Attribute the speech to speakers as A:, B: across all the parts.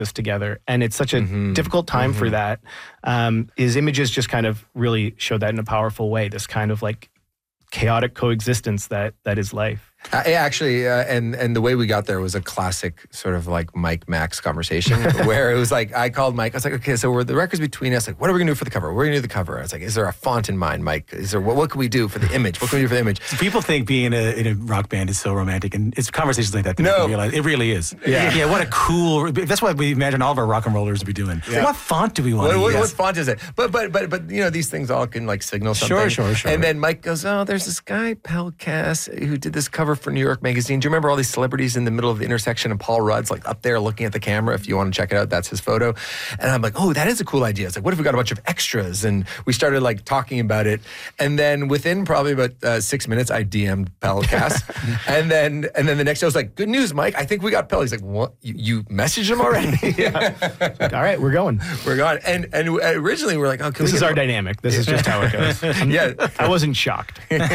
A: this together. And it's such a difficult time for that. His images just kind of really show that in a powerful way, this kind of like chaotic coexistence that is life.
B: Actually, and the way we got there was a classic sort of like Mike Max conversation where it was like, I called Mike, I was like, okay, so the record's between us, like, what are we gonna do for the cover? We're gonna do the cover. I was like, is there a font in mind, Mike? Is there, what can we do for the image? What can we do for the image?
C: So people think being in a rock band is so romantic, and it's conversations like that that people realize it really is. Yeah, what a cool, that's what we imagine all of our rock and rollers to be doing. Yeah. What font do we want to use?
B: What font is it? But you know, these things all can like signal something.
C: Sure.
B: And then Mike goes, oh, there's this guy, Pal Cass, who did this cover for New York Magazine. Do you remember all these celebrities in the middle of the intersection and Paul Rudd's like up there looking at the camera? If you want to check it out, that's his photo. And I'm like, oh, that is a cool idea. It's like, what if we got a bunch of extras? And we started like talking about it. And then within probably about 6 minutes, I DM'd Pal Cass. and then the next day I was like, good news, Mike. I think we got Pal. He's like, what? You messaged him already?
A: Like, all right, we're going.
B: We're going. And originally we were like, oh,
A: this is our dynamic. This is just how it goes. I wasn't shocked.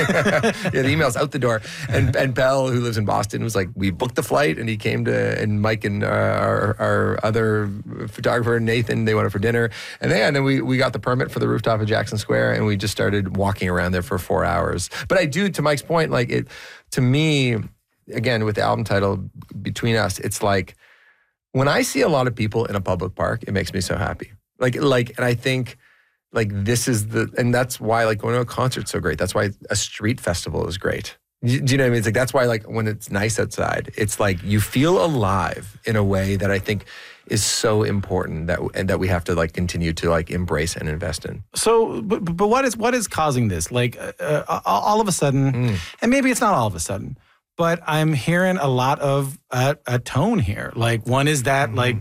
B: The email's out the door. And Pal, who lives in Boston, was like, we booked the flight, and he came to, and Mike and our other photographer, Nathan, they went out for dinner. And then we got the permit for the rooftop of Jackson Square, and we just started walking around there for 4 hours. But I do, to Mike's point, like it, to me, again, with the album title, Between Us, it's like, when I see a lot of people in a public park, it makes me so happy. And I think, like, this is and that's why, like, going to a concert's so great. That's why a street festival is great. Do you know what I mean? It's like, that's why, like, when it's nice outside, it's like you feel alive in a way that I think is so important that we have to like continue to like embrace and invest in.
C: So, but what is causing this? Like, all of a sudden, and maybe it's not all of a sudden, but I'm hearing a lot of a tone here. Like, one is that like,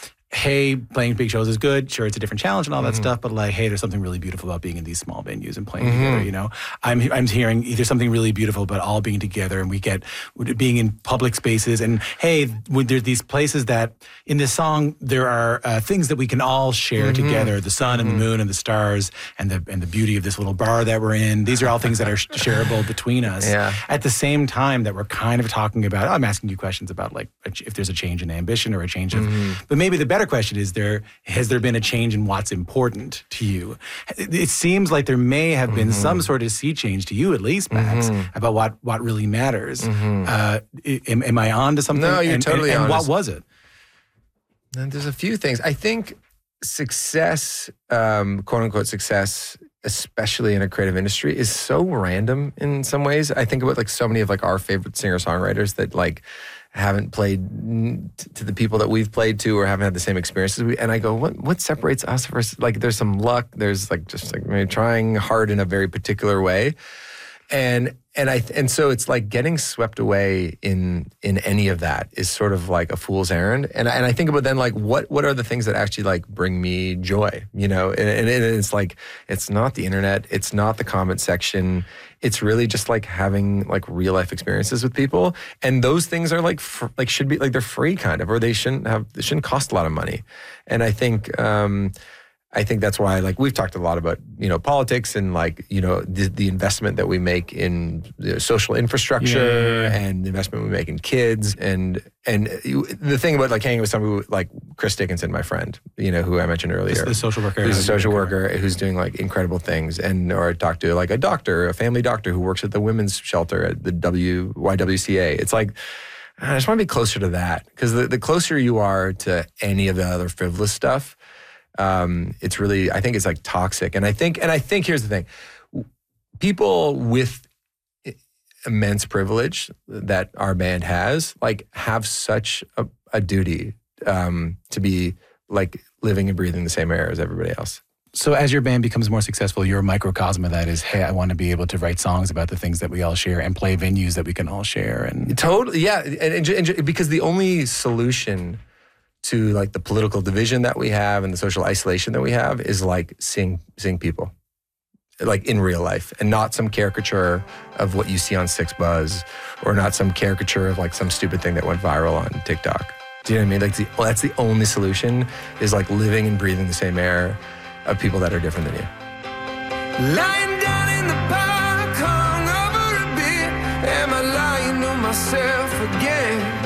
C: hey, playing big shows is good. Sure, it's a different challenge and all that stuff, but like, hey, there's something really beautiful about being in these small venues and playing together, you know? I'm hearing there's something really beautiful about all being together, and we get being in public spaces, and hey, there's these places that, in this song, there are things that we can all share together, the sun and the moon and the stars and the beauty of this little bar that we're in. These are all things that are shareable between us. Yeah. At the same time that we're kind of talking about, I'm asking you questions about like if there's a change in ambition or a change of, but maybe the better question is, has there been a change in what's important to you? It seems like there may have been some sort of sea change to you, at least, Max, about what really matters. Am I on to something?
B: No, you're totally on.
C: And what was it?
B: And there's a few things. I think success, quote unquote success, especially in a creative industry, is so random in some ways. I think about like so many of like our favorite singer-songwriters that like haven't played to the people that we've played to, or haven't had the same experiences. And I go, what separates us versus, like, there's some luck. There's like just like maybe trying hard in a very particular way. And so it's like getting swept away in any of that is sort of like a fool's errand. And I think about then like what are the things that actually like bring me joy, you know? And it's like, it's not the internet, it's not the comment section. It's really just like having like real life experiences with people. And those things are like should be like, they're free kind of, or they shouldn't cost a lot of money. And I think that's why, like, we've talked a lot about, you know, politics and like, you know, the investment that we make in social infrastructure and the investment we make in kids. And the thing about like hanging with somebody like Chris Dickinson, my friend, you know, who I mentioned earlier.
C: The social worker.
B: Who's a social worker who's doing like incredible things. Or I talked to like a doctor, a family doctor who works at the women's shelter at the YWCA. It's like, I just want to be closer to that, because the closer you are to any of the other frivolous stuff, it's really, I think it's like toxic. And I think here's the thing. People with immense privilege that our band has, like, have such a duty to be like living and breathing the same air as everybody else.
C: So as your band becomes more successful, your microcosm of that is, hey, I want to be able to write songs about the things that we all share and play venues that we can all share. And
B: totally, yeah. And because the only solution to like the political division that we have and the social isolation that we have is like seeing people like in real life, and not some caricature of what you see on Six Buzz, or not some caricature of like some stupid thing that went viral on TikTok. Do you know what I mean? Like that's the only solution, is like living and breathing the same air of people that are different than you. Lying down in the park, hung over a bit, am I lying to myself again?